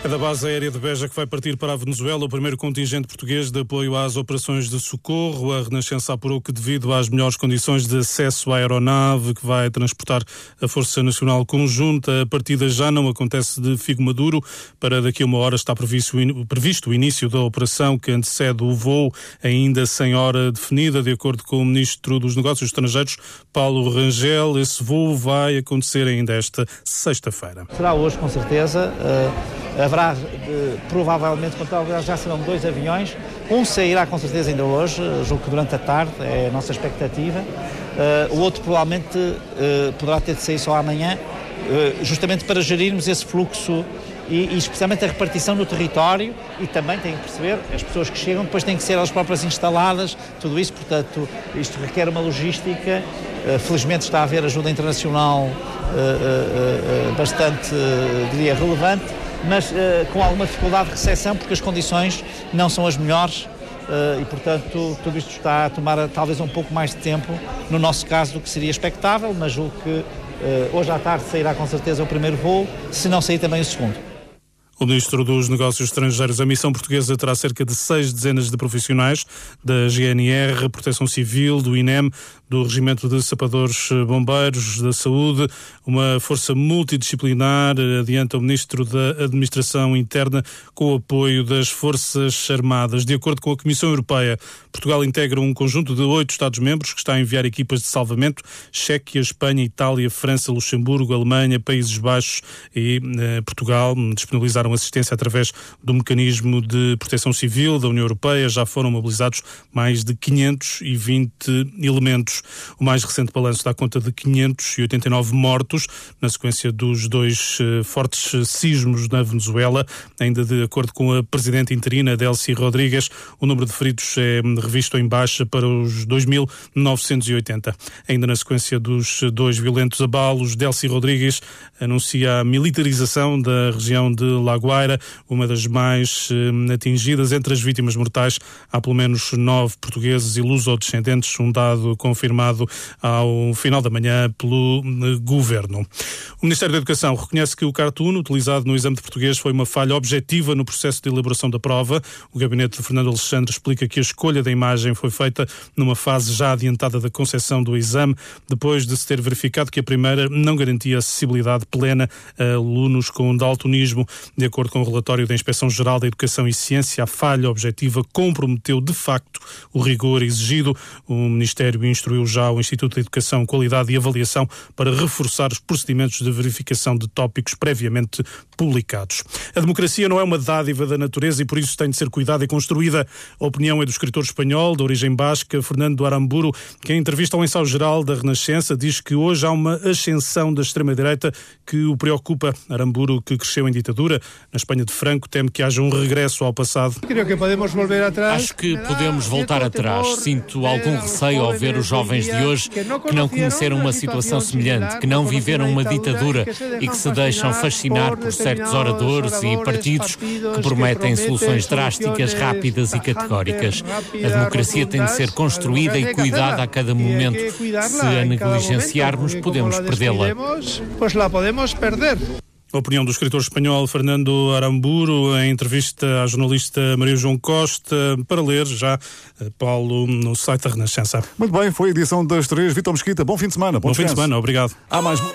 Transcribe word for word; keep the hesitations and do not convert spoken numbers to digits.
É da base aérea de Beja que vai partir para a Venezuela o primeiro contingente português de apoio às operações de socorro. A Renascença apurou que, devido às melhores condições de acesso à aeronave que vai transportar a Força Nacional Conjunta, a partida já não acontece de Figo Maduro. Para daqui a uma hora está previsto, previsto o início da operação que antecede o voo, ainda sem hora definida, de acordo com o Ministro dos Negócios Estrangeiros, Paulo Rangel. Esse voo vai acontecer ainda esta sexta-feira. Será hoje, com certeza. Uh... Haverá, provavelmente, já serão dois aviões. Um sairá com certeza ainda hoje, julgo que durante a tarde, é a nossa expectativa. Uh, o outro provavelmente uh, poderá ter de sair só amanhã, uh, justamente para gerirmos esse fluxo e, e especialmente a repartição no território, e também tem que perceber, as pessoas que chegam depois têm que ser elas próprias instaladas, tudo isso, portanto, isto requer uma logística. Uh, felizmente está a haver ajuda internacional uh, uh, uh, bastante, uh, diria, relevante, mas uh, com alguma dificuldade de recepção, porque as condições não são as melhores uh, e, portanto, tudo isto está a tomar uh, talvez um pouco mais de tempo, no nosso caso, do que seria expectável, mas julgo que uh, hoje à tarde sairá com certeza o primeiro voo, se não sair também o segundo. O Ministro dos Negócios Estrangeiros, a missão portuguesa terá cerca de seis dezenas de profissionais da G N R, Proteção Civil, do I N E M, do Regimento de Sapadores Bombeiros, da Saúde, uma força multidisciplinar, adianta o Ministro da Administração Interna, com o apoio das Forças Armadas. De acordo com a Comissão Europeia, Portugal integra um conjunto de oito Estados-membros que está a enviar equipas de salvamento: Chequia, Espanha, Itália, França, Luxemburgo, Alemanha, Países Baixos e eh, Portugal disponibilizaram assistência através do mecanismo de proteção civil da União Europeia. Já foram mobilizados mais de quinhentos e vinte elementos. O mais recente balanço dá conta de quinhentos e oitenta e nove mortos na sequência dos dois uh, fortes sismos na Venezuela. Ainda de acordo com a presidente interina, Delcy Rodrigues, o número de feridos é revisto em baixa para os dois mil novecentos e oitenta. Ainda na sequência dos dois violentos abalos, Delcy Rodrigues anuncia a militarização da região de La Guaira, uma das mais uh, atingidas. Entre as vítimas mortais há pelo menos nove portugueses e luso-descendentes, um dado confirmado ao final da manhã pelo Governo. O Ministério da Educação reconhece que o cartoon utilizado no exame de português foi uma falha objetiva no processo de elaboração da prova. O gabinete de Fernando Alexandre explica que a escolha da imagem foi feita numa fase já adiantada da concepção do exame, depois de se ter verificado que a primeira não garantia acessibilidade plena a alunos com daltonismo. De acordo com o relatório da Inspeção-Geral da Educação e Ciência, a falha objetiva comprometeu de facto o rigor exigido. O Ministério instruiu já o Instituto de Educação, Qualidade e Avaliação para reforçar os procedimentos de verificação de tópicos previamente publicados. A democracia não é uma dádiva da natureza e por isso tem de ser cuidada e construída. A opinião é do escritor espanhol de origem basca, Fernando Aramburu, que em entrevista ao Ensaio Geral da Renascença diz que hoje há uma ascensão da extrema-direita que o preocupa. Aramburu, que cresceu em ditadura na Espanha de Franco, teme que haja um regresso ao passado. Acho que podemos voltar atrás. Sinto algum receio ao ver os jovens de hoje que não conheceram uma situação semelhante, que não viveram uma ditadura e que se deixam fascinar por certos oradores e partidos que prometem soluções drásticas, rápidas e categóricas. A democracia tem de ser construída e cuidada a cada momento. Se a negligenciarmos, podemos perdê-la. A opinião do escritor espanhol Fernando Aramburu em entrevista à jornalista Maria João Costa, para ler já, Paulo, no site da Renascença. Muito bem, foi a edição das três. Vítor Mesquita, bom fim de semana. Bom, bom fim de semana, obrigado. Há mais...